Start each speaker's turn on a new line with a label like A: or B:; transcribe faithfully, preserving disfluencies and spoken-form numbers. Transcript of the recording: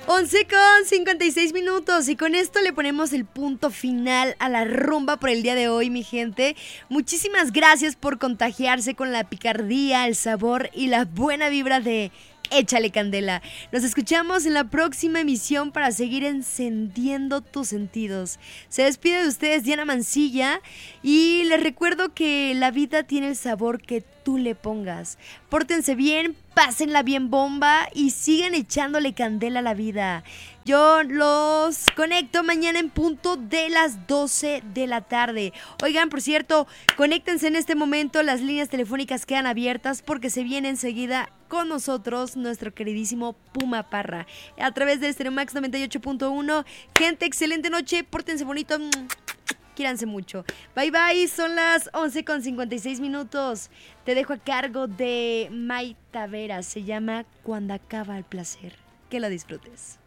A: once con cincuenta y seis minutos y con esto le ponemos el punto final a la rumba por el día de hoy, mi gente. Muchísimas gracias por contagiarse con la picardía, el sabor y la buena vibra de Échale Candela. Nos escuchamos en la próxima emisión para seguir encendiendo tus sentidos. Se despide de ustedes Diana Mancilla y les recuerdo que la vida tiene el sabor que tú le pongas. Pórtense bien, pásenla bien bomba y sigan echándole candela a la vida. Yo los conecto mañana en punto de las doce de la tarde. Oigan, por cierto, conéctense en este momento, las líneas telefónicas quedan abiertas porque se viene enseguida con nosotros nuestro queridísimo Puma Parra a través de Stereo Max noventa y ocho punto uno. Gente, excelente noche, pórtense bonito, quiéranse mucho. Bye bye, son las once con cincuenta y seis minutos. Te dejo a cargo de May Taveras, se llama Cuando acaba el placer. Que lo disfrutes.